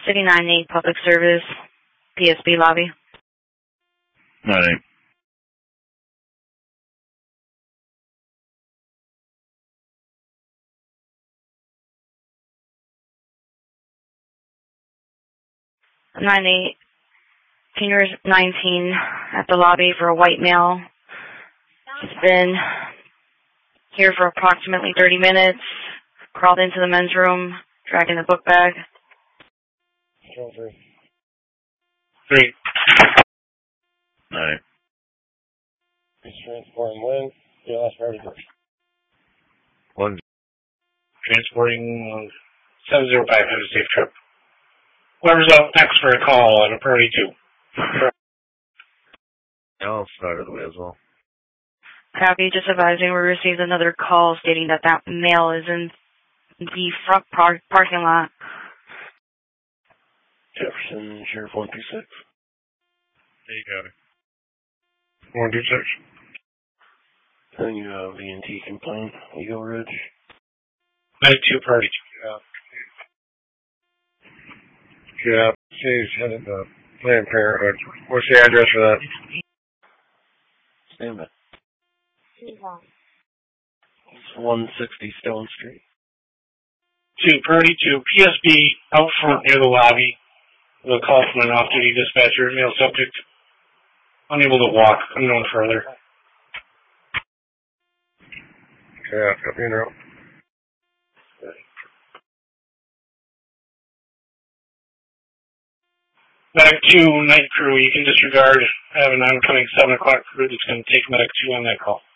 City 98 Public Service, PSB lobby. 98. Senior 19 at the lobby for a white male. He's been here for approximately 30 minutes. Crawled into the men's room, dragging the book bag. 3. 98. He's transporting when? Yeah, last part of it. 1. Transporting 705 had a safe trip. Whoever's up next for a call on a priority 2. I'll start it away as well. Copy, just advising we received another call stating that that male is in the front parking lot. Jefferson, Sheriff 126. There you got it. 126. Then you have ENT complaint, Eagle Ridge. 92 priority 2. Yeah, she's headed to Planned Parenthood. What's the address for that? Stand by. It's 160 Stone Street. 2, priority 2, PSB out front near the lobby. With a call from an off-duty dispatcher, male subject, unable to walk, unknown further. Yeah, copy now. Medic 2, night crew, you can disregard. I have an oncoming 7 o'clock crew that's going to take Medic 2 on that call.